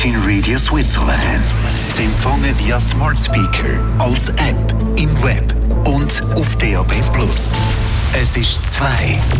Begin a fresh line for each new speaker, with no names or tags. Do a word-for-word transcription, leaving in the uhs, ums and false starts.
Virgin Radio Switzerland. Sie empfangen via Smart Speaker, als App, im Web und auf D A B plus. Es ist zwei.